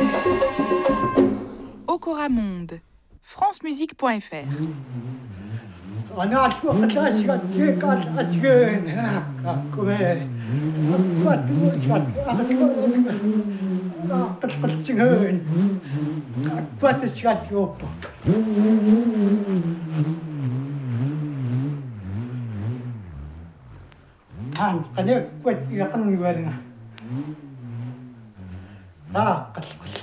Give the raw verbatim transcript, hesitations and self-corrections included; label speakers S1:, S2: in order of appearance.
S1: Okora Monde, francemusique point f r.
S2: أنا أشوف أشياء تلك أشياء كمان أقوى توشك أقوى أقوى تشغل أقوى تشغل يوب هان قناة قوة يقن يوالنا لا قص قص